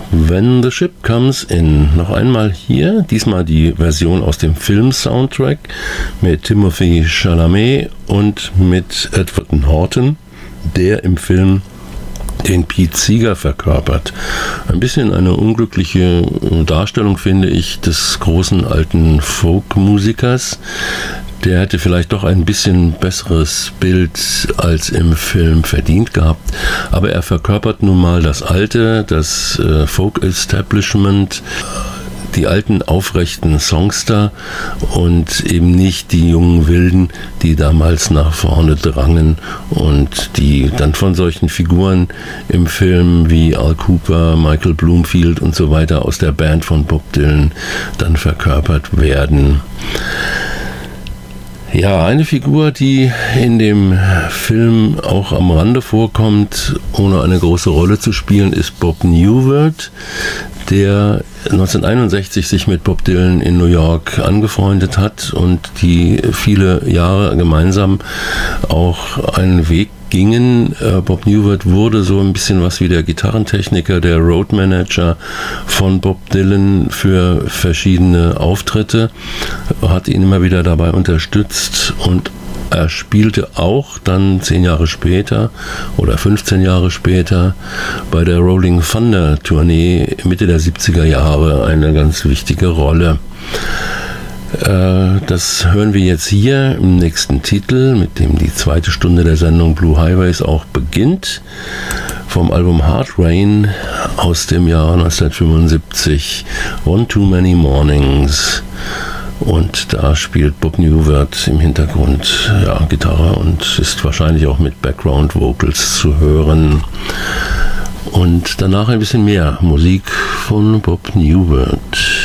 When the Ship Comes In. Noch einmal hier, diesmal die Version aus dem Film-Soundtrack mit Timothée Chalamet und mit Edward Norton, der im Film den Pete Seeger verkörpert. Ein bisschen eine unglückliche Darstellung, finde ich, des großen alten Folkmusikers. Der hätte vielleicht doch ein bisschen besseres Bild als im Film verdient gehabt. Aber er verkörpert nun mal das Alte, das Folk-Establishment, die alten aufrechten Songster und eben nicht die jungen Wilden, die damals nach vorne drangen und die dann von solchen Figuren im Film wie Al Cooper, Michael Bloomfield und so weiter aus der Band von Bob Dylan dann verkörpert werden. Ja, eine Figur, die in dem Film auch am Rande vorkommt, ohne eine große Rolle zu spielen, ist Bob Newhart, der 1961 sich mit Bob Dylan in New York angefreundet hat und die viele Jahre gemeinsam auch einen Weg gingen. Bob Newhart wurde so ein bisschen was wie der Gitarrentechniker, der Roadmanager von Bob Dylan für verschiedene Auftritte, hat ihn immer wieder dabei unterstützt und er spielte auch dann 10 Jahre später oder 15 Jahre später bei der Rolling Thunder Tournee Mitte der 70er Jahre eine ganz wichtige Rolle. Das hören wir jetzt hier im nächsten Titel, mit dem die zweite Stunde der Sendung Blue Highways auch beginnt, vom Album Hard Rain aus dem Jahr 1975, One Too Many Mornings. Und da spielt Bob Newhart im Hintergrund Gitarre und ist wahrscheinlich auch mit Background Vocals zu hören. Und danach ein bisschen mehr Musik von Bob Newhart.